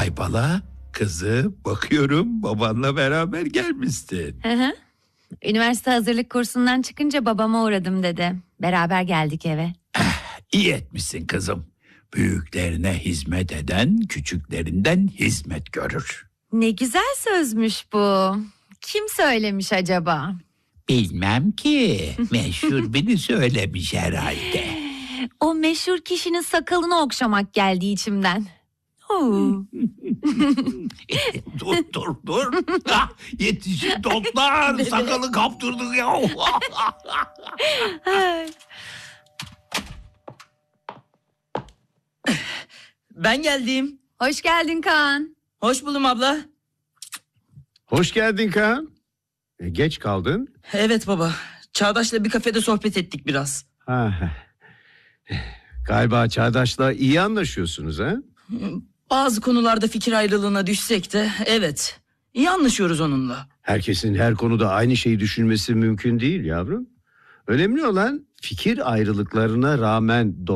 Aybala, kızı bakıyorum babanla beraber gelmişsin. Hı hı. Üniversite hazırlık kursundan çıkınca babama uğradım dedi. Beraber geldik eve. İyi etmişsin kızım. Büyüklerine hizmet eden küçüklerinden hizmet görür. Ne güzel sözmüş bu. Kim söylemiş acaba? Bilmem ki. Meşhur biri söylemiş herhalde. O meşhur kişinin sakalını okşamak geldi içimden. Oo. Dur. Ah, yetişin doktor. Sakalı kaptırdık ya. Ben geldim. Hoş geldin Kaan. Hoş buldum abla. Hoş geldin Kaan. Geç kaldın. Evet baba. Çağdaş'la bir kafede sohbet ettik biraz. Ha. Galiba Çağdaş'la iyi anlaşıyorsunuz ha? Bazı konularda fikir ayrılığına düşsek de evet. İyi anlaşıyoruz onunla. Herkesin her konuda aynı şeyi düşünmesi mümkün değil yavrum. Önemli olan fikir ayrılıklarına rağmen